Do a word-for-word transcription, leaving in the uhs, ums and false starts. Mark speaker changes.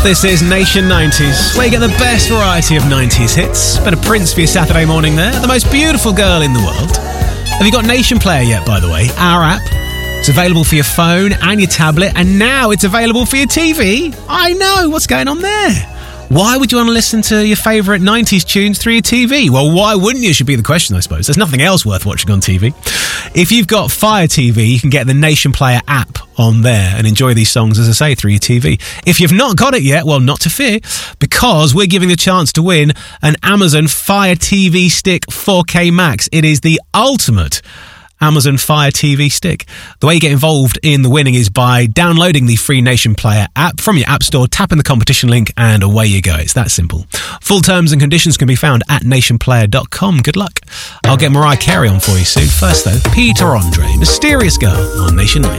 Speaker 1: This is Nation nineties, where you get the best variety of nineties hits. Bit of Prince for your Saturday morning there. The most beautiful girl in the world. Have you got Nation Player yet, by the way? Our app. It's available for your phone and your tablet, and now it's available for your T V. I know, what's going on there? Why would you want to listen to your favourite nineties tunes through your T V? Well, why wouldn't you, should be the question, I suppose. There's nothing else worth watching on T V. If you've got Fire T V, you can get the Nation Player app on there and enjoy these songs, as I say, through your T V. If you've not got it yet, well, not to fear, because we're giving the chance to win an Amazon Fire T V Stick four K Max. It is the ultimate Amazon Fire T V stick. The way you get involved in the winning is by downloading the free Nation Player app from your app store, tapping the competition link, and away you go. It's that simple. Full terms and conditions can be found at nation player dot com. Good luck. I'll get Mariah Carey on for you soon. First, though, Peter Andre, Mysterious Girl on Nation nine.